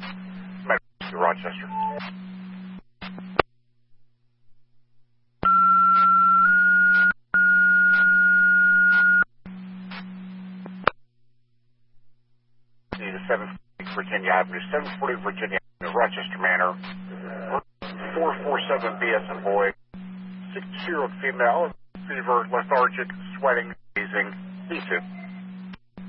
Medical Rochester. Need a 740 Virginia Avenue, 740 Virginia Avenue, Rochester Manor. 447 BS and boy. 6-year-old female, fever, lethargic, sweating, wheezing, C2.